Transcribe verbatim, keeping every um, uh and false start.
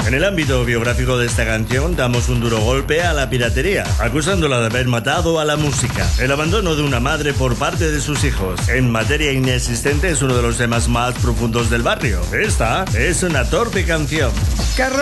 En el ámbito biográfico de esta canción damos un duro golpe a la piratería, acusándola de haber matado a la música. El abandono de una madre por parte de sus hijos. En materia inexistente es uno de los temas más profundos del barrio. Esta es una torpe canción. Carro